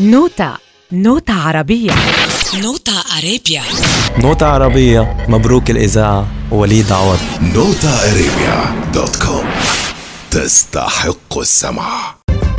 نوتة. نوتة عربية. نوتة أرابيا. نوتة عربية. مبروك الإذاعة وليد عوض. نوتة أرابيا.com تستحق السمع.